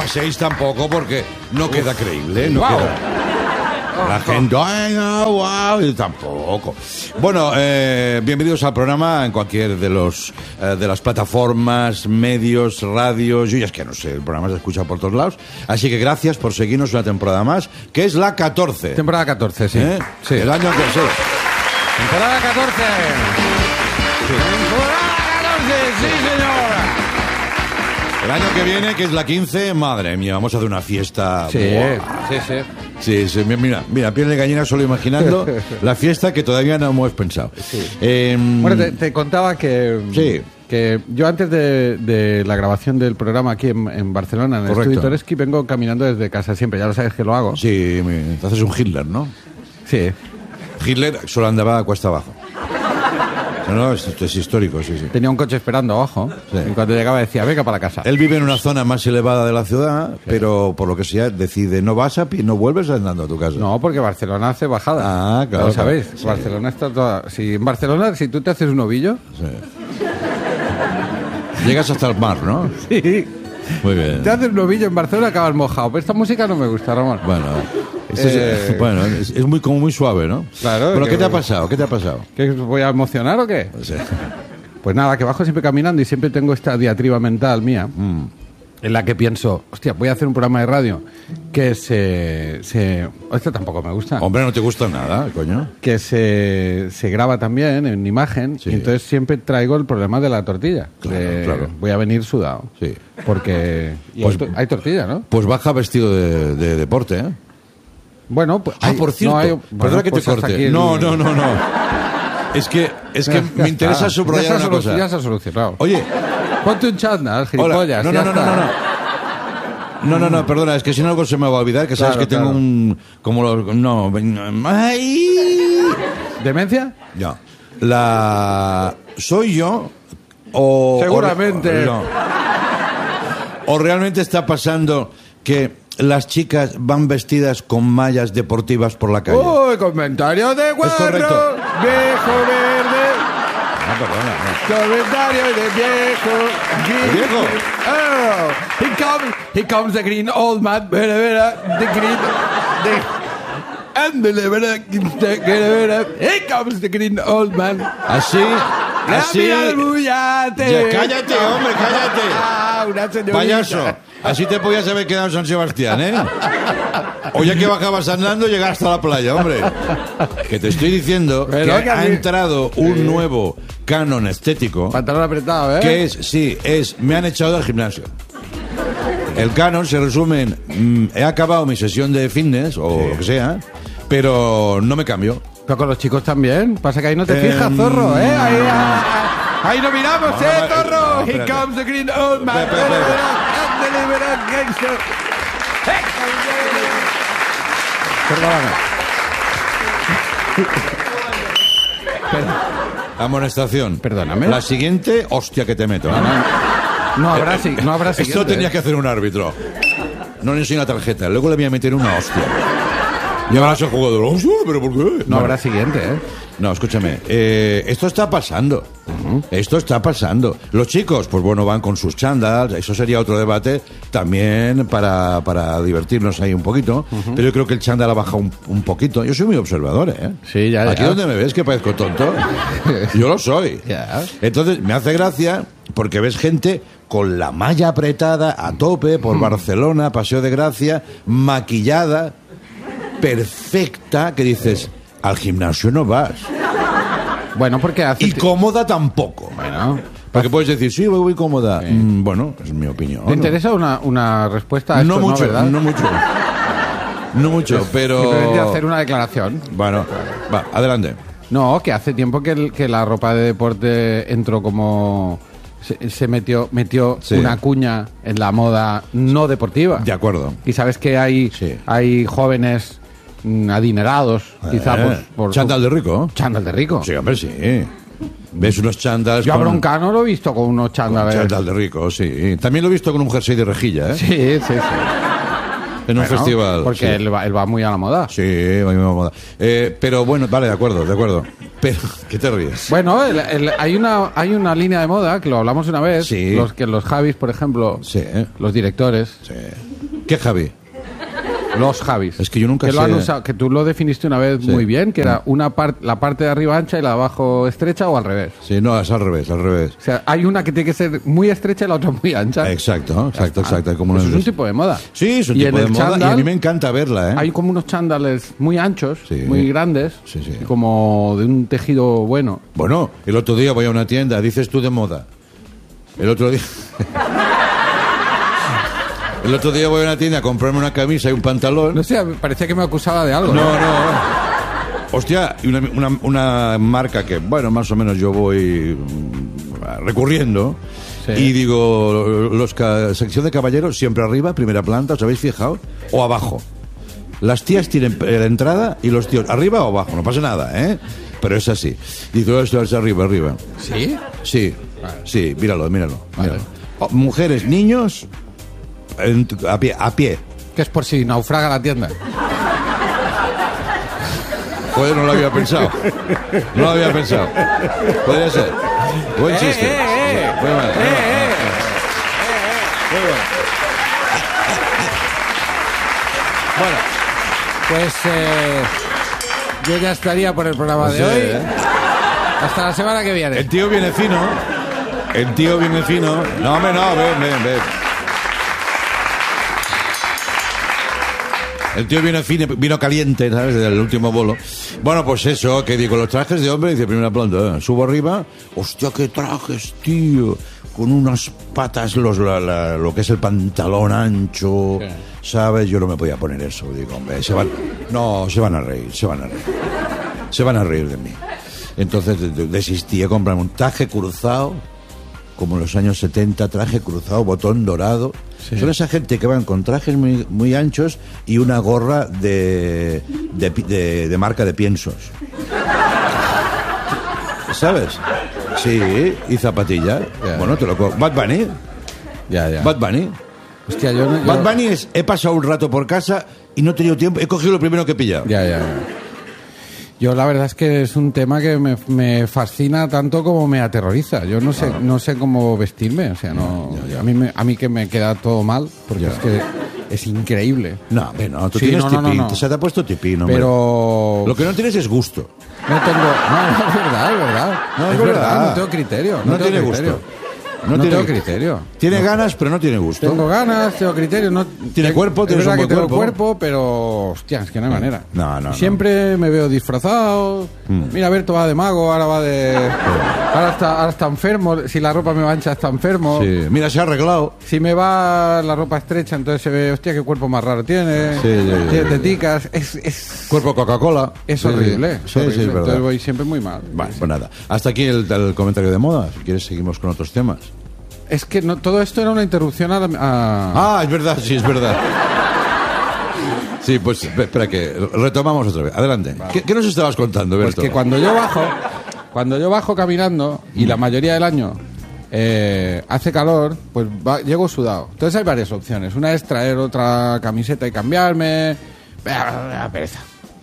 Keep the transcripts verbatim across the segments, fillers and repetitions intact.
paséis tampoco porque no queda creíble. No Wow. queda. La gente, ay, no, wow, y tampoco. Bueno, eh, bienvenidos al programa en cualquier de los eh, de las plataformas, medios, radios. Yo ya es que no sé, el programa se escucha por todos lados. Así que gracias por seguirnos una temporada más, que es la catorce. Temporada catorce, sí. ¿Eh? sí. El año que sí. Temporada catorce. Sí. Temporada catorce, sí, señora. El año que viene, que es la quince, madre mía, vamos a hacer una fiesta. Sí, Buah. sí, sí. Sí, sí, mira, mira, piel de gallina solo imaginando la fiesta que todavía no hemos pensado. Sí. Eh, Bueno, te, te contaba que, Sí. que yo antes de, de la grabación del programa aquí en, en Barcelona, en el Correcto. estudio Toreski, vengo caminando desde casa siempre. Ya lo sabes que lo hago. Sí, me- te haces un Hitler, ¿no? Sí. Hitler solo andaba a cuesta abajo. No, no, esto es histórico, sí, sí. Tenía un coche esperando abajo. Sí. Y cuando llegaba decía, venga para casa. Él vive en una zona más elevada de la ciudad, pero por lo que sea decide, no vas a pie, no vuelves andando a tu casa. No, porque Barcelona hace bajada. Ah, claro, Lo sabéis. claro. Sí. Barcelona está toda... Si en Barcelona, si tú te haces un ovillo... Sí. Llegas hasta el mar, ¿no? Sí. Muy bien. Te haces un ovillo en Barcelona, acabas mojado. Pero esta música no me gusta, Ramón. Bueno, esto es, Eh, bueno, es, es muy como muy suave, ¿no? Claro, Pero que- ¿qué te ha pasado? ¿Qué te ha pasado? ¿Qué, voy a emocionar o qué? O sea, Pues nada, que bajo siempre caminando y siempre tengo esta diatriba mental mía en la que pienso, hostia, voy a hacer un programa de radio que se... se esto tampoco me gusta. hombre, no te gusta nada, coño. Que se, se graba también en imagen Sí. y entonces siempre traigo el problema de la tortilla. Claro, De, claro. Voy a venir sudado. Sí. Porque y Pues- hay, to- hay tortilla, ¿no? Pues baja vestido de, de deporte, ¿eh? Bueno, pues... Ah, hay- por cierto, no hay- perdona bueno, que pues te hasta corte. aquí el- No, no, no, no. Es que, es que Ya me interesa está. subrayar Ya se ha una solu- cosa. Ya se ha solucionado. Oye, Ponte un chándal, hola. gilipollas. No, ya no, no, no, está. no, no. No, no, no, perdona, es que si no algo se me va a olvidar, que sabes Claro, que tengo claro. un... Como los... No, ¡ay! ¿Demencia? No. La... ¿Soy yo? O... Seguramente. O, no. ¿O realmente está pasando que las chicas van vestidas con mallas deportivas por la calle? Uy, comentario de correcto. cuatro, viejo verde. No, perdona, no. Comentario de viejo. ¿El viejo? Oh, here comes, here comes the green old man. Vera, vera, the green, the, and the vera, the vera, vera. Here comes the green old man. Así, así... La bullate. Ya, cállate, hombre, cállate. Ah, una señorita. Payaso, así te podías haber quedado en San Sebastián, ¿eh? O ya que bajabas andando, llegar hasta la playa, hombre. Que te estoy diciendo Pero que que ha a mí- entrado un nuevo canon estético, Pantalón apretado, ¿eh? que es, sí, es, me han echado del gimnasio. El canon se resume en, mm, he acabado mi sesión de fitness, o lo que sea, pero no me cambio. Pero con los chicos también. Pasa que ahí no te Em, fijas, zorro, ¿eh? Ahí, ah, ah, ahí no miramos, No, no, ¿eh, no, zorro? no, Here espérate. comes the green old man. Espera, espera, espera. Deliberate gangster. Perdóname. Amonestación. Perdóname. La siguiente, hostia que te meto. ¿eh? No habrá, si- no habrá Esto siguiente. tenía que hacer un árbitro. No le enseño la tarjeta, luego le voy a meter una hostia. Y ahora se jugador, hostia, pero ¿por qué? No Bueno, habrá siguiente, ¿eh? no, escúchame, eh, esto está pasando. Esto está pasando. Los chicos, pues bueno, van con sus chándals, eso sería otro debate también para, para divertirnos ahí un poquito. Pero yo creo que el chándal ha bajado un, un poquito. Yo soy muy observador, ¿eh? Sí, ya, ya. Aquí donde me ves que parezco tonto, yo lo soy. Ya. Entonces me hace gracia porque ves gente con la malla apretada a tope por Barcelona, Paseo de Gracia, maquillada, perfecta, que dices, al gimnasio no vas. Bueno, porque hace... Y cómoda tampoco. Bueno, Porque puedes decir, sí, voy muy cómoda. Sí. Mm, bueno, es mi opinión. ¿te interesa una, una respuesta a esto, No mucho, ¿verdad? no mucho. No mucho, pero... Simplemente hacer una declaración. Bueno, va, adelante. No, que hace tiempo que, el- que la ropa de deporte entró como... Se, se metió metió Sí. una cuña en la moda no deportiva. De acuerdo. Y sabes que hay, Sí. hay jóvenes mm, adinerados, quizá Eh, por, por chándal de rico. chándal de rico. Sí, hombre, sí. Ves unos chándals Yo a con- Broncano lo he visto con unos con chándales. chándal de rico, sí. También lo he visto con un jersey de rejilla, ¿eh? Sí, sí, sí. En un Bueno, festival. Porque sí. él, va, él va muy a la moda. Sí, va muy moda. Eh, pero bueno, vale, de acuerdo, de acuerdo. Pero, ¿qué te ríes? Bueno, el- el- hay una hay una línea de moda que lo hablamos una vez. Sí. Los que los Javis, por ejemplo, Sí, ¿eh? los directores, Sí. ¿Qué Javi? Los Javis. Es que yo nunca que sé... Lo han usado, que tú lo definiste una vez Sí. muy bien, que era una parte, la parte de arriba ancha y la de abajo estrecha o al revés. Sí, no, es al revés, al revés. O sea, hay una que tiene que ser muy estrecha y la otra muy ancha. Exacto, exacto, exacto. Hay como Eso unos- es un tipo de moda. Sí, es un Y tipo en de el moda y chándal a mí me encanta verla, ¿eh? Hay como unos chándales muy anchos, Sí. muy grandes, Sí, sí. y como de un tejido bueno. Bueno, el otro día voy a una tienda, dices tú de moda. El otro día... el otro día voy a una tienda a comprarme una camisa y un pantalón. No sé, parecía que me acusaba de algo. No, no. Hostia, y una, una, una marca que, bueno, más o menos yo voy mm, recurriendo. Sí. Y digo, los ca- sección de caballeros siempre arriba, primera planta, ¿os habéis fijado? O abajo. Las tías tienen la entrada y los tíos arriba o abajo, no pasa nada, ¿eh? Pero es así. Digo, esto es arriba, arriba. ¿Sí? Sí, Vale. sí, míralo, míralo. Vale. míralo. Oh, mujeres, niños, en- a pie, a pie. Que es por si naufraga la tienda. Joder, no lo había pensado. No lo había pensado. Podría ser. Buen chiste. eh, eh. Muy mal. Eh, eh. Muy bueno. Bueno, pues eh, yo ya estaría por el programa de Sí, hoy. ¿eh? Hasta la semana que viene. El tío viene fino. El tío viene fino. No, hombre, no, ven, ven, ven. El tío vino fino, vino caliente, ¿sabes? Del último bolo. Bueno, pues eso, que digo, los trajes de hombre, dice, primera planta, ¿eh? Subo arriba, hostia, qué trajes, tío. Con unas patas, los, la- la- lo que es el pantalón ancho, Sí. ¿sabes? Yo no me podía poner eso. Digo, hombre, se van... No, se van a reír, se van a reír. Se van a reír de mí. Entonces de- de- desistí a comprarme un traje cruzado, como en los años setenta, traje cruzado, botón dorado. Sí. Son esa gente que van con trajes muy, muy anchos y una gorra de, de, pi- de- de marca de piensos. ¿Sabes? Sí, y zapatillas. Ya. Bueno, te lo co- Bad Bunny. Ya, ya. Bad Bunny. Hostia, yo no... yo- Bad Bunny es, he pasado un rato por casa y no he tenido tiempo, he cogido lo primero que he pillado. Ya, ya, ya. Yo la verdad es que es un tema que me, me fascina tanto como me aterroriza. Yo no sé, no sé cómo vestirme, o sea, no. Ya, ya. A mí me, a mí que me queda todo mal, porque Ya. es que es increíble. No, hombre, no, tú Sí, tienes no, no, no, tipín, no. se te ha puesto tipín, hombre. Pero Lo que no tienes es gusto. no tengo, no, no, es verdad, es verdad. No, es verdad, no tengo criterio. No, No tengo tiene criterio. gusto. No, tiene- tengo criterio. Tiene ganas, pero no tiene gusto. Tengo ganas, tengo criterio. No, Tiene cuerpo, es tienes verdad un que buen tengo cuerpo. cuerpo, pero hostia, es que no hay manera. No, no, Y no. siempre me veo disfrazado. Mira, Berto va de mago, ahora va de. Ahora está, ahora está enfermo. Si la ropa me va ancha, está enfermo. Sí. Mira, se ha arreglado. Si me va la ropa estrecha, entonces se ve, hostia, qué cuerpo más raro tiene. Sí, sí, sí, tiene sí. teticas. Es, es, Cuerpo Coca-Cola. es Sí, horrible. Sí, es sí, horrible. es verdad. Entonces voy siempre muy mal. Vale, pues nada. Hasta aquí el, el comentario de moda. Si quieres, seguimos con otros temas. Es que no, todo esto era una interrupción a. la- a- Ah, es verdad, sí, es verdad. Sí, pues espera que retomamos otra vez. Adelante. ¿Qué, qué nos estabas contando, Pues Berto? que cuando yo bajo, cuando yo bajo caminando y la mayoría del año eh, hace calor, pues va- llego sudado. Entonces hay varias opciones. Una es traer otra camiseta y cambiarme. Me da pereza.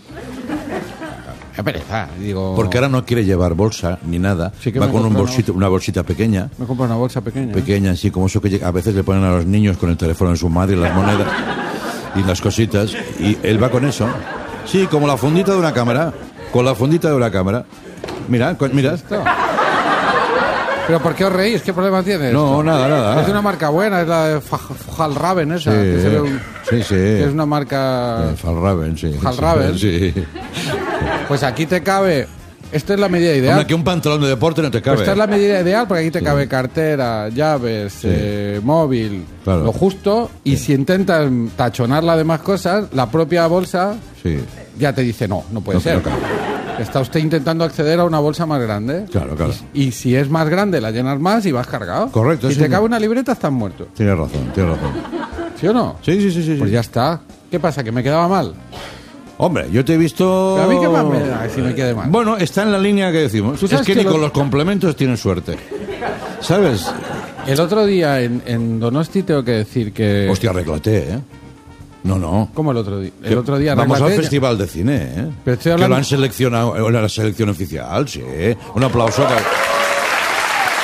Me da pereza. Digo, Porque ahora no quiere llevar bolsa ni nada. Sí que Va me con un compré una bolsito, una bolsita pequeña. me compro una bolsa pequeña. Pequeña, así como eso que llega- a veces le ponen a los niños con el teléfono en su madre y las monedas y las cositas. Y él va con eso. Sí, como la fundita de una cámara. Con la fundita de una cámara. Mira, cu- mira. Esto. ¿Pero por qué os reís? ¿Qué problema tiene No, esto? nada, nada. Es de una marca buena, es la de Fjallraven esa. Sí, que se ve un- sí, sí. que es una marca... Eh, Fjallraven, sí. Fjallraven. Sí. Pues aquí te cabe... Esta es la medida ideal. Hombre, que un pantalón de deporte no te Pues cabe. esta es la medida ideal porque aquí te cabe cartera, llaves, eh, móvil, Claro. lo justo. Y si intentas tachonar las demás cosas, la propia bolsa Sí, ya te dice no, no puede No, ser. no cabe. Está usted intentando acceder a una bolsa más grande. claro, claro. Y si es más grande, la llenas más y vas cargado. Correcto, Si sí, te sí. cabe una libreta, estás muerto. Tienes razón, tienes razón. ¿Sí o no? Sí, sí, sí, sí. Pues sí. ya está. ¿Qué pasa? ¿Que me quedaba mal? Hombre, yo te he visto... Pero a mí qué más me da si me quede mal. Bueno, está en la línea que decimos. Tú Es sabes que, que ni lo- con los complementos tienes suerte. ¿Sabes? El otro día en, en Donosti tengo que decir que... Hostia, arréglate, ¿eh? No, no. ¿Cómo el otro día? El Que otro día Vamos al arréglate. festival de cine, ¿eh? Pero estoy Que hablando- lo han seleccionado en la selección oficial, sí. Un aplauso. para-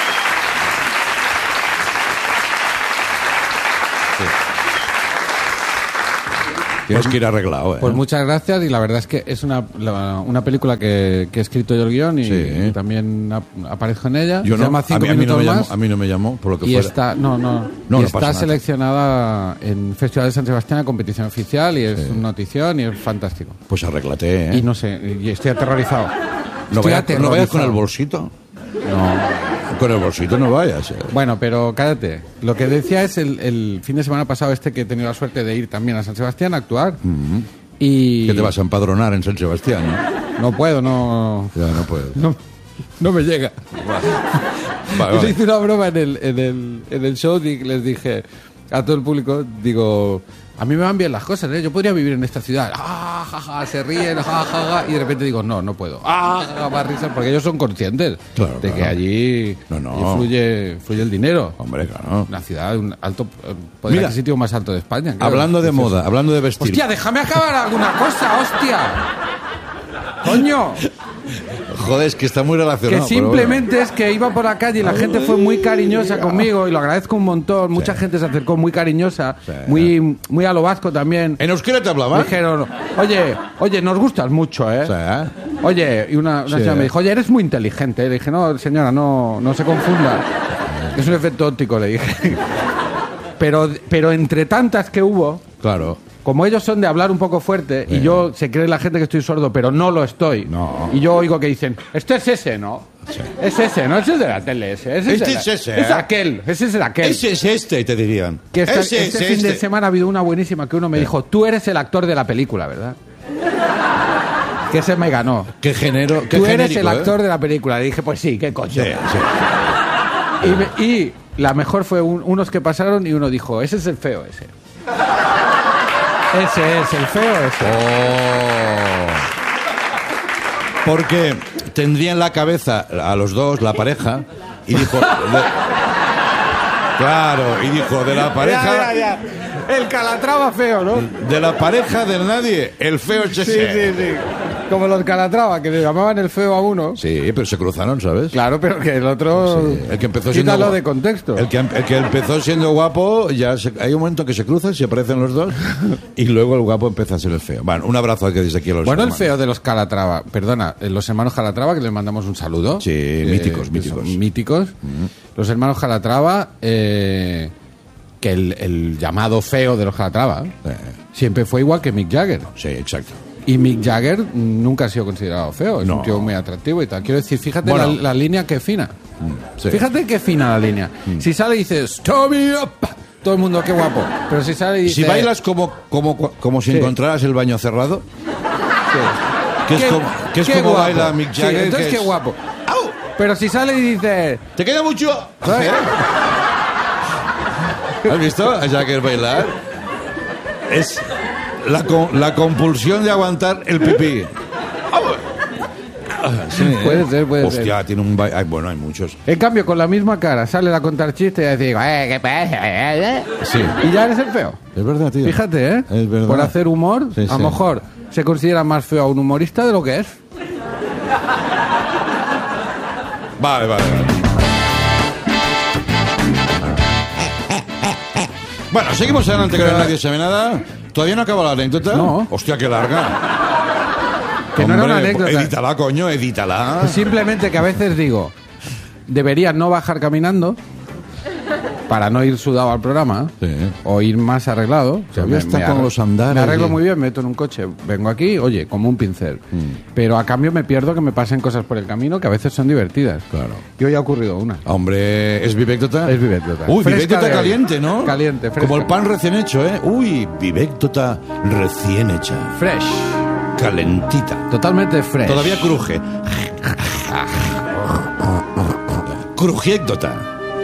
Sí. Tienes que ir arreglado, ¿eh? Pues muchas gracias, y la verdad es que es una, la- una película que, que he escrito yo el guión y, Sí. y también ap- aparezco en ella. Yo Se no, llama a Cinco mí, a mí no minutos me llamó, más. a mí no me llamó, por lo que Y fuera. está, no, no, No, y no está pasa nada. seleccionada en Festival de San Sebastián a competición oficial, y es una notición y es fantástico. Pues arréglate, ¿eh? Y no sé, y estoy aterrorizado. no, Estoy vayas, no vayas con el aterrorizado. bolsito. No. Con el bolsito no vayas. eh. Bueno, pero cállate. Lo que decía es el, el fin de semana pasado este que he tenido la suerte de ir también a San Sebastián a actuar. Y Que te vas a empadronar en San Sebastián, ¿no? no puedo, no, Ya, no puedes. no, no me llega. Vale, Yo vale. hice una broma en el, en el, en el show y les dije a todo el público, digo, a mí me van bien las cosas, ¿eh? Yo podría vivir en esta ciudad. Ah, ja, ja, se ríen, ja, ja, ja, y de repente digo, no, no puedo. Ah, ja, ja, más risas, porque ellos son conscientes Claro, de que claro. allí, No, no. allí fluye, fluye el dinero. Hombre, claro. Una ciudad, un alto, eh, poder Mira, adquisitivo más alto de España. claro. Hablando de Dices, moda, hablando de vestir. Hostia, déjame acabar alguna cosa, hostia. Coño. Joder, es que está muy Que relacionado. pero simplemente es que iba por la calle y la gente fue muy cariñosa conmigo y lo agradezco un montón. Mucha gente se acercó muy cariñosa, Sí. muy, muy a lo vasco también. bueno. ¿En euskera te Me hablaban? dijeron, oye, oye, nos gustas mucho, ¿eh? O sea, Oye, y una, una Sí. señora me dijo, oye, eres muy inteligente. Le dije, no, señora, no, no se confunda. Es un efecto óptico, le dije. Pero, pero entre tantas que hubo, claro. como ellos son de hablar un poco fuerte, y Sí. yo se cree la gente que estoy sordo, pero no lo estoy. No. Y yo oigo que dicen, este es ese, ¿no? Es ese, ¿no? Ese es de la tele, ese. ese Este de la- es ese, Es ¿eh? aquel, ese es el aquel. Ese es este, te dirían. Que esta- Ese este es fin de este. semana ha habido una buenísima que uno me dijo, tú eres el actor de la película, ¿verdad? Que ese me ganó. Qué género. Qué Tú eres genérico, el actor ¿eh? de la película. Le dije, pues sí, qué coño. Sí, sí. Y, me- y la mejor fue un- unos que pasaron y uno dijo, ese es el feo, ese. Ese es el feo, ese. Oh. Porque tendría en la cabeza a los dos, la pareja, y dijo... de- claro, y dijo, de la pareja... Ya, ya, ya. El Calatrava feo, ¿no? De la pareja del nadie, el feo es Sí, ese. sí, sí. Como los Calatrava, que le llamaban el feo a uno. Sí, pero se cruzaron, ¿sabes? Claro, pero que el otro... Sí, el que empezó siendo Quítalo guapo. de contexto. El que, el que empezó siendo guapo, ya se- hay un momento que se cruzan, se aparecen los dos, y luego el guapo empieza a ser el feo. Bueno, un abrazo aquí desde aquí a los Bueno, el hermanos. feo de los Calatrava, perdona, eh, los hermanos Calatrava, que les mandamos un saludo. Sí, Eh, míticos, que míticos. son míticos. Los hermanos Calatrava, eh, que el, el llamado feo de los Calatrava Eh, siempre fue igual que Mick Jagger. sí, exacto. Y Mick Jagger nunca ha sido considerado feo, es No. un tío muy atractivo y tal. Quiero decir, fíjate Bueno. la, la línea que fina. Sí. Fíjate qué fina la línea. Si sale y dices, Tommy up, todo el mundo, qué guapo. Pero si sale y dice... Si bailas como, como, como si Sí. encontraras el baño cerrado, Sí. que es Qué- como, que es qué como guapo. baila Mick Sí, Jagger. entonces que qué es- guapo. Pero si sale y dice... ¿Te queda mucho? ¿sabes? ¿Has visto a Jagger bailar? Es la, co- la compulsión de aguantar el pipí. Ah, sí, ¿eh? Puede ser, puede Hostia, ser. tiene un baile. Ay, bueno, hay muchos. En cambio, con la misma cara, sale a contar chistes y digo, eh, ¿qué pasa? Eh, eh". Sí. Y ya eres el feo. Es verdad, tío. Fíjate, ¿eh? Es verdad. Por hacer humor, Sí, a sí. lo mejor se considera más feo a un humorista de lo que es. Vale, vale, vale. Bueno, seguimos adelante con el Nadie Sabe Nada. ¿Todavía no acaba la anécdota? No. Hostia, qué larga. Que no era una Hombre, anécdota. Edítala, coño, edítala. Simplemente que a veces digo, debería no bajar caminando para no ir sudado al programa Sí. o ir más arreglado. O sea, Todavía está con arreglo- los andares Me arreglo y- muy bien, me meto en un coche, vengo aquí, oye, como un pincel. Pero a cambio me pierdo que me pasen cosas por el camino que a veces son divertidas. Claro. Y hoy ha ocurrido una. Hombre, ¿es vivéctota? Es vivéctota. Uy, Fresca vivéctota de hoy. caliente, ¿no? Caliente, fresca. Como el pan recién hecho, ¿eh? Uy, vivéctota recién hecha. Fresh. Calentita. Totalmente fresh. Todavía cruje. Crujiécdota.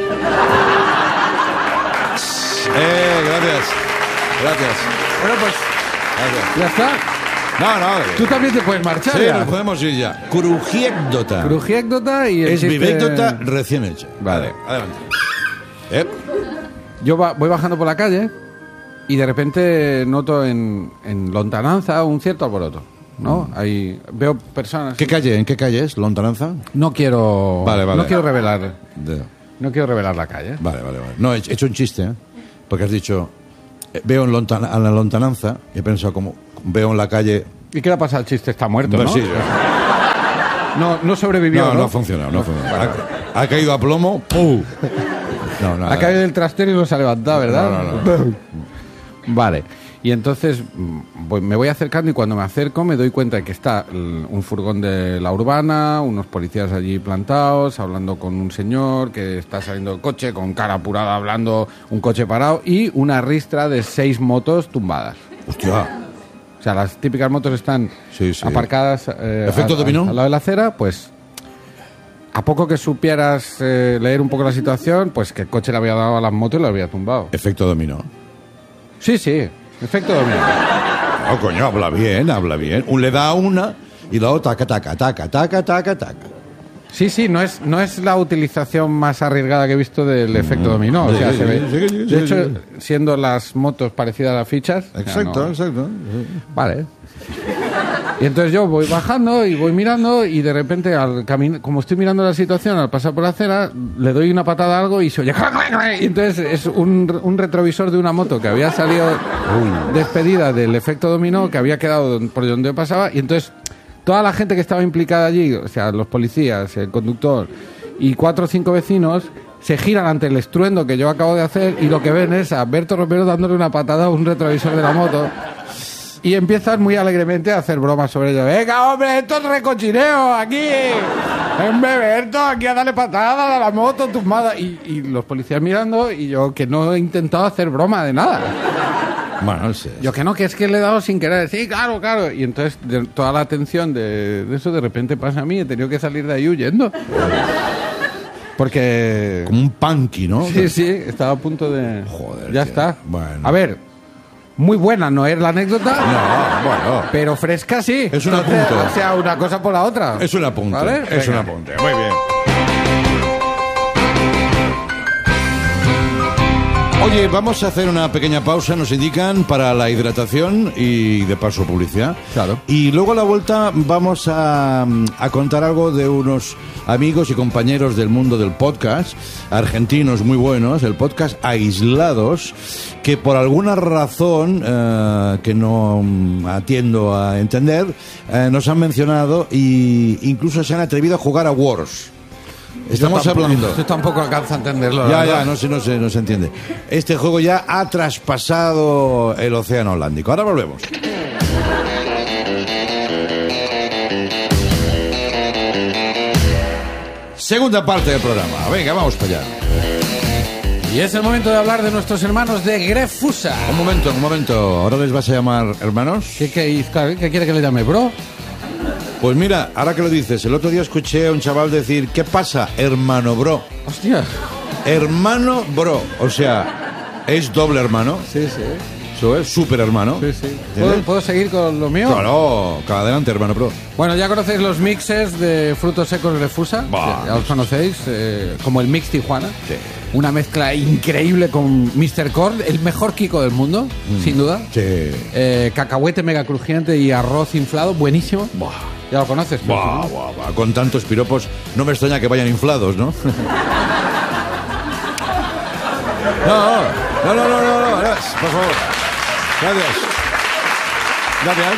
Eh, gracias. Gracias. Bueno, pues Gracias. ya está. No, no. Tú también te puedes marchar. Sí, ya. nos podemos ir ya. Crujiécdota. Crujiécdota y el Es chiste- vivécdota recién hecha. Vale. Adelante. Eh, Yo va- voy bajando por la calle y de repente noto en, en lontananza un cierto alboroto, ¿no? Ahí veo personas... ¿Qué calle? ¿En qué calle es? ¿Lontananza? No quiero... Vale, vale. No quiero revelar... De- No quiero revelar la calle. Vale, vale, vale. No, he he hecho un chiste, ¿eh? Porque has dicho veo en, lontan- en la lontananza y he pensado como veo en la calle... ¿Y qué le ha pasado al chiste? Está muerto, Pues ¿no? sí, No, no sobrevivió, no, ¿no? no ha funcionado, no ha funcionado. Ha, ha caído a plomo, ¡pum! No, nada. Ha caído del trastero y no se ha levantado, ¿verdad? No, no, no. Vale. Y entonces mm, voy- me voy acercando y cuando me acerco me doy cuenta de que está l- un furgón de la urbana, unos policías allí plantados, hablando con un señor que está saliendo del coche con cara apurada, hablando, un coche parado y una ristra de seis motos tumbadas. Hostia. O sea, las típicas motos están Sí, sí. aparcadas eh, ¿Efecto al- dominó? al, al lado de la acera, pues a poco que supieras eh, leer un poco la situación, pues que el coche le había dado a las motos y lo había tumbado. Efecto dominó. Sí, sí, efecto dominó. No, coño, habla bien, habla bien. Un le da a una y la otra taca, taca, taca, taca, taca, taca. Sí, sí, no es, no es la utilización más arriesgada que he visto del efecto dominó. O sea, Sí, se sí, ve. sí, sí, sí, De sí, hecho, sí. siendo las motos parecidas a las fichas. o sea, Exacto, no- exacto. Vale. Y entonces yo voy bajando y voy mirando y de repente, al caminar, como estoy mirando la situación, al pasar por la acera, le doy una patada a algo y se oye... Y entonces es un, un retrovisor de una moto que había salido despedida del efecto dominó, que había quedado por donde pasaba, y entonces toda la gente que estaba implicada allí, o sea, los policías, el conductor y cuatro o cinco vecinos, se giran ante el estruendo que yo acabo de hacer y lo que ven es a Berto Romero dándole una patada a un retrovisor de la moto. Y empiezan muy alegremente a hacer bromas sobre ello. ¡Venga, hombre, esto es recochineo aquí! ¡En Beberto, aquí a darle patada a la moto tumbada! Y, y los policías mirando y yo que no he intentado hacer broma de nada. Bueno, sí. Yo que no, que es que le he dado sin querer. Sí, claro, claro. Y entonces de- toda la atención de, de eso de repente pasa a mí. He tenido que salir de ahí huyendo. Porque... Como un punky, ¿no? Sí, sí, estaba a punto de... Joder, Ya tío. está. Bueno. A ver, muy buena no es la anécdota. No, bueno. Pero fresca sí. Es un Entonces, apunte. O sea, una cosa por la otra. Es un apunte. ¿Vale? Es un Venga. apunte. Muy bien. Oye, vamos a hacer una pequeña pausa, nos indican, para la hidratación y de paso publicidad. Claro. Y luego a la vuelta vamos a, a contar algo de unos amigos y compañeros del mundo del podcast, argentinos muy buenos, el podcast Aislados, que por alguna razón eh, que no mm, atiendo a entender, eh, nos han mencionado e incluso se han atrevido a jugar a Wars. Estamos Yo tampoco- hablando... Yo tampoco alcanzo a entenderlo. Ya, la ya, verdad. no se, no se, no se entiende. Este juego ya ha traspasado el océano Atlántico. Ahora volvemos. Segunda parte del programa. Venga, vamos para allá. Y es el momento de hablar de nuestros hermanos de Grefusa. Un momento, un momento. ¿Ahora les vas a llamar hermanos? ¿Qué, qué, qué quiere que le llame, bro? Pues mira, ahora que lo dices, el otro día escuché a un chaval decir, ¿qué pasa, hermano bro? Hostia. Hermano bro. O sea, es doble hermano. Sí, sí. Eso es súper hermano. sí, sí. ¿Puedo, ¿Puedo seguir con lo mío? Claro, cada adelante, hermano bro. Bueno, ya conocéis los mixes de frutos secos Grefusa. Bah. Ya, ya os conocéis, eh, como el Mix Tijuana. Sí. Una mezcla increíble con mister Korn, el mejor Kiko del mundo, sin duda. Sí. Eh, cacahuete mega crujiente y arroz inflado, buenísimo. Buah. Ya lo conoces. pero Buah, ¿no? buah, buah. Con tantos piropos, no me extraña que vayan inflados, ¿no? No, no, no, no, no, no, no, gracias, por favor. Gracias. Gracias.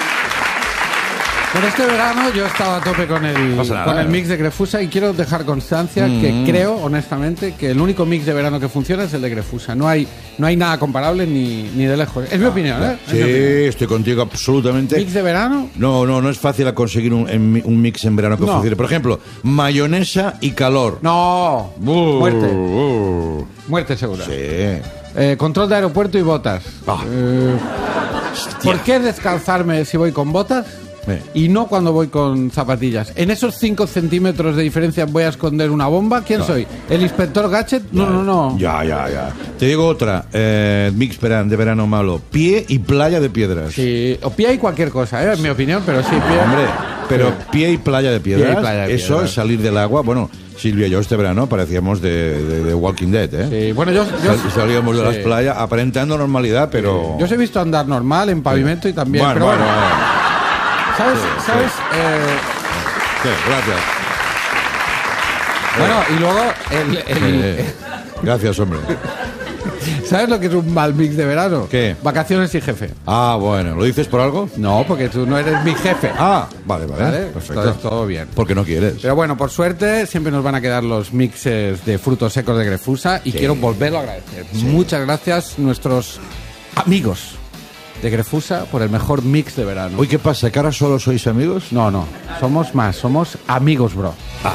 Por este verano yo he estado a tope con el, Pasa nada, con el ¿no? mix de Grefusa y quiero dejar constancia que creo, honestamente, que el único mix de verano que funciona es el de Grefusa. No hay, no hay nada comparable ni, ni de lejos. Es mi opinión, ¿eh? Es Sí, mi opinión. estoy contigo absolutamente. Mix de verano, No, no, no es fácil conseguir un, en- un mix en verano que No. funcione. Por ejemplo, mayonesa y calor. no. Uh, Muerte. uh. Muerte segura. Sí. Eh, control de aeropuerto y botas. Ah. Eh, ¿Por qué descalzarme si voy con botas? Eh. Y no cuando voy con zapatillas. En esos cinco centímetros de diferencia voy a esconder una bomba. ¿Quién soy? ¿El inspector Gadget? No, no, no. Ya, ya, ya. Te digo otra. Eh, mix veran- de verano malo. Pie y playa de piedras. Sí, o pie y cualquier cosa, ¿eh? En mi opinión, pero sí, pie. Hombre, pero Sí. pie y playa de piedras, Pie y playa de eso piedras. es salir del agua. Bueno, Silvia y yo este verano parecíamos de, de- de Walking Dead, ¿eh? Sí, bueno, yo, yo, Sal- Salíamos de sí. las playas aparentando normalidad, pero... Yo os he visto andar normal en pavimento y también. Bueno, pero bueno, bueno, bueno. ¿sabes? sí, ¿sabes? Eh, Sí, gracias. bueno, y luego el, el- Eh, gracias, hombre. ¿Sabes lo que es un mal mix de verano? ¿Qué? Vacaciones y jefe. Ah, bueno, ¿lo dices por algo? No, porque tú no eres mi jefe. Ah, vale, vale, ¿Vale? perfecto. Entonces todo bien. Porque no quieres. Pero bueno, por suerte siempre nos van a quedar los mixes de frutos secos de Grefusa y Sí. quiero volverlo a agradecer. Muchas gracias nuestros amigos de Grefusa por el mejor mix de verano. Uy, ¿qué pasa? ¿Que ahora solo sois amigos? No, no, somos más, somos amigos, bro.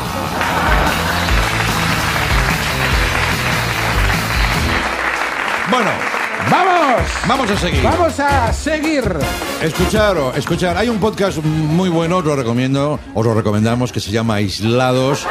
Bueno, ¡Vamos! vamos a seguir. ¡Vamos a seguir! Escuchar, escuchar. Hay un podcast muy bueno, os lo recomiendo, os lo recomendamos, que se llama Aislados.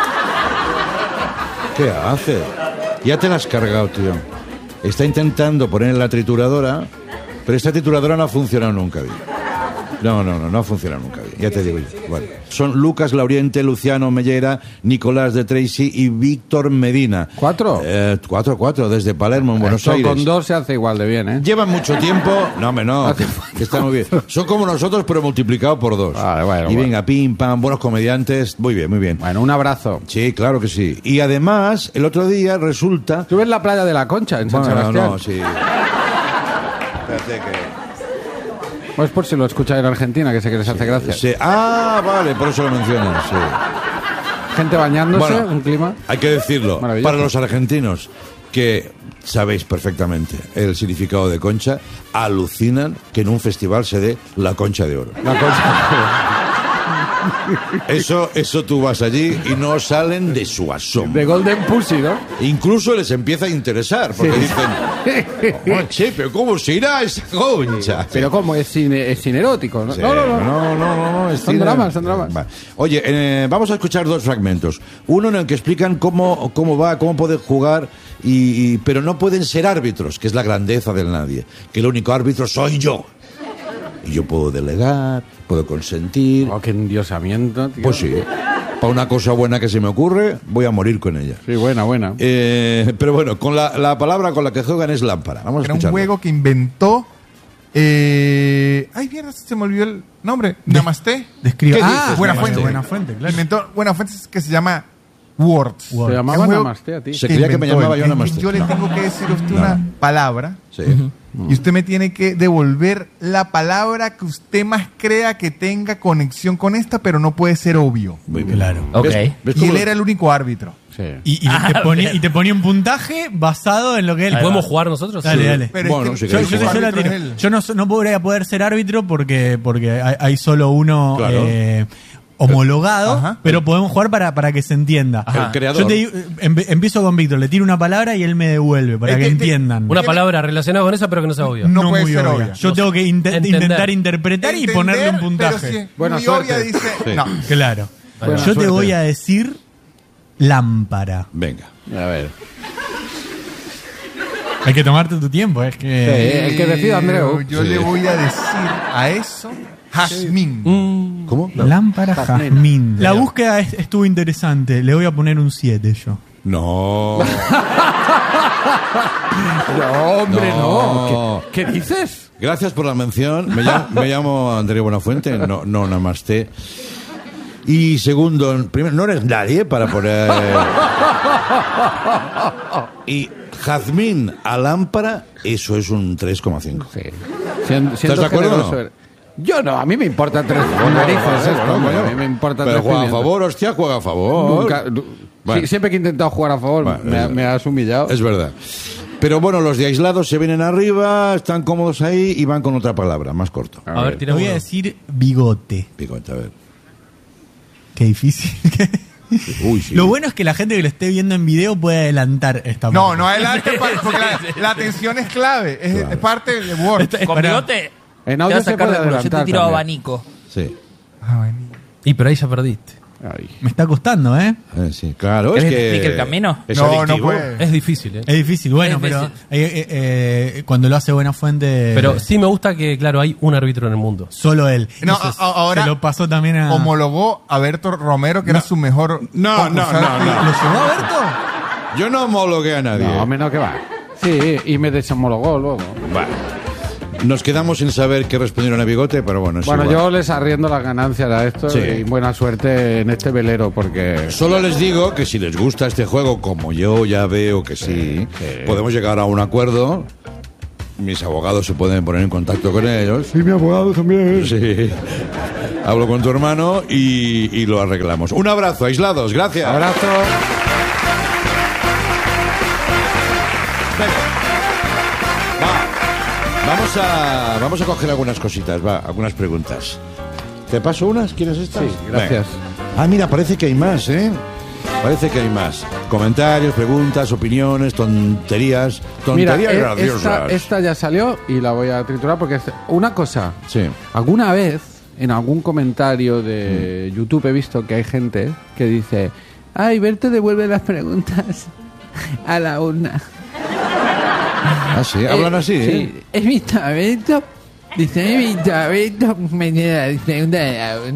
¿Qué hace? Ya te la has cargado, tío. Está intentando poner en la trituradora, pero esta trituradora no ha funcionado nunca bien. No, no, no, no ha funcionado nunca bien. Ya te digo yo. Bueno, son Lucas Lauriente, Luciano Mellera, Nicolás de Tracy y Víctor Medina. ¿Cuatro? Eh, cuatro, cuatro, desde Palermo, en Buenos Esto Aires. con dos se hace igual de bien, ¿eh? Llevan mucho tiempo. No, hombre, no. Hace Que, que está muy bien. Son como nosotros, pero multiplicado por dos. Vale, bueno, y bueno. venga, pim, pam, buenos comediantes. Muy bien, muy bien. Bueno, un abrazo. Sí, claro que sí. Y además, el otro día resulta. Estuve en la playa de la Concha, en San Bueno, Sebastián. no, sí. Espérate que. Pues por si lo escucháis en Argentina, que sé que les hace gracia. Sí. Ah, vale, por eso lo mencionas. Sí. Gente bañándose, Bueno, un clima. Hay que decirlo. Maravilloso. Para los argentinos, que sabéis perfectamente el significado de concha, alucinan que en un festival se dé la concha de oro. La Concha. Eso, eso tú vas allí y no salen de su asombro. De Golden Pussy, ¿no? Incluso les empieza a interesar, porque Sí. dicen, oh, che, pero ¿cómo se irá esa concha? Pero ¿cómo? Es cine, es cine erótico, ¿no? Sí, No, no, no. no, no, no, no, es Son cine. dramas, son dramas. Va. Oye, eh, vamos a escuchar dos fragmentos. Uno en el que explican cómo, cómo va, cómo pueden jugar, y, y- pero no pueden ser árbitros, que es la grandeza del nadie. Que el único árbitro soy yo. Y yo puedo delegar, puedo consentir. Oh, qué endiosamiento, tío. Pues sí, para una cosa buena que se me ocurre, voy a morir con ella. Sí, buena, buena. Eh, pero bueno, con la, la palabra con la que juegan es lámpara. Vamos a Era un escucharlo. juego que inventó. Eh... Ay, mierda, se me olvidó el nombre. Namaste. Describe. ¿Qué Ah, dices, Buena Namaste? Fuente. Buena Fuente, claro. Inventó Buena Fuente, que se llama Words. Word. Se llamaba Es un juego Namaste a ti. Se creía que me inventó llamaba él. yo Es Namaste. que Yo le No. tengo que decir a usted No. una palabra Sí. y usted me tiene que devolver la palabra que usted más crea que tenga conexión con esta, pero no puede ser obvio. Muy bien. Claro. Ok. ¿Ves- ves Y cómo él lo- era el único árbitro. Sí. Y, y Ah, te ponía, bien. y te ponía un puntaje basado en lo que él. ¿Y podemos jugar nosotros? Dale, Sí. dale. Pero Bueno, es si que Yo, querés yo, el yo la árbitro tiro. es él. Yo no, no podría poder ser árbitro porque, porque hay, hay solo uno Claro. eh, homologado, Ajá. pero podemos jugar para, para que se entienda. El creador. Yo te digo, eh, empe- empiezo con Víctor, le tiro una palabra y él me devuelve para Es que que- entiendan. Una palabra relacionada con esa, pero que no sea obvia. No puede muy ser obvia. obvia. Yo No tengo sé. que inte- Entender. intentar interpretar y Entender, ponerle un puntaje. Pero si es Buena muy suerte. obvia, dice. Sí. No. Claro. Buena Yo te suerte. voy a decir lámpara. Venga. A ver. Hay que tomarte tu tiempo, es que... Sí. El que decida, Andreu. Yo Sí. le voy a decir a eso jazmín. ¿Cómo? Lámpara Jazmín. jazmín. La búsqueda es- estuvo interesante. Le voy a poner un siete yo. No. No, hombre, No. no. ¿Qué, qué dices? Gracias por la mención. Me llamo, me llamo Andrea Buenafuente, no, no Namaste. Y segundo, primero, no eres nadie para poner. Y jazmín a lámpara, eso es un tres coma cinco. Sí. Sien- siendo de acuerdo o no? generoso- Yo no, a mí me importa tres narices esto, hombre, a mí me importa Pero tres juega a pimientos. favor, hostia, juega a favor. Nunca- nu- Bueno. sí, siempre que he intentado jugar a favor Bueno, me, es- me has humillado. Es verdad. Pero bueno, los de aislados se vienen arriba, están cómodos ahí y van con otra palabra, más corto. A ver, Le tira voy a uno. decir bigote. Picote, a ver. Qué difícil. Uy, sí. Lo bueno es que la gente que lo esté viendo en video puede adelantar esta No, parte. no adelante, pa- porque la, la atención es clave. Es, es parte del Word. Es Con para- bigote. En te audio vas a se sacar puede de culo. Yo te adelantar tiro también. abanico. Sí. Ah, bueno. Y pero ahí ya perdiste. Ay. Me está costando, ¿eh? Eh, sí, claro, es ¿Querés que... que te explique el camino? Es No, no adictivo. puede. Es difícil, ¿eh? Es difícil, bueno, Es pero difícil. eh, eh, eh, cuando lo hace Buena Fuente, Pero sí me gusta que, claro, hay un árbitro en el mundo. solo él. No, Entonces, a- ahora se lo pasó también a... homologó a Berto Romero, que era su mejor. No, no, concursante. no, no. ¿Lo llevó a Berto? Yo no homologué a nadie. No, menos que va. Sí, y me deshomologó luego. Vale. Nos quedamos sin saber qué respondieron a Bigote, pero bueno, es Bueno, igual. yo les arriendo las ganancias a esto Sí. y buena suerte en este velero porque... Solo les digo que si les gusta este juego, como yo ya veo que sí, Sí. podemos llegar a un acuerdo. Mis abogados se pueden poner en contacto con ellos. Sí, mi abogado también. Sí. Hablo con tu hermano y, y lo arreglamos. Un abrazo, aislados. Gracias. Abrazo. Va. Vamos a, vamos a coger algunas cositas, va, algunas preguntas. ¿Te paso unas? ¿Quieres estas? Sí, gracias. Venga. Ah, mira, parece que hay más, ¿eh? Parece que hay más. Comentarios, preguntas, opiniones, tonterías. Mira, Tonterías eh, graciosas. esta, esta ya salió y la voy a triturar porque es una cosa. Sí. Alguna vez en algún comentario de YouTube he visto que hay gente que dice: ay, Berto devuelve las preguntas a la urna. Ah, sí, hablan Eh, así, ¿eh? Sí, he visto a Berto, dice, he visto a Berto, me tiene la pregunta de la urna.